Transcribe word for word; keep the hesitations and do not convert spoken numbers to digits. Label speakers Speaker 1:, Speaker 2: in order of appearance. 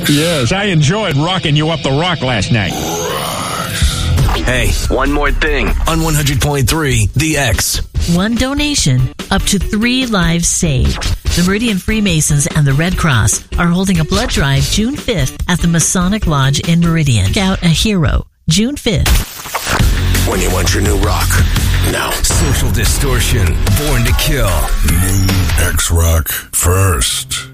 Speaker 1: Yes, I enjoyed rocking you up the rock last night.
Speaker 2: Hey, one more thing. On one hundred point three, The X.
Speaker 3: One donation, up to three lives saved. The Meridian Freemasons and the Red Cross are holding a blood drive June fifth at the Masonic Lodge in Meridian. Check out a hero, June fifth.
Speaker 2: When you want your new rock. Now. Social Distortion, Born to Kill.
Speaker 4: New X-Rock first.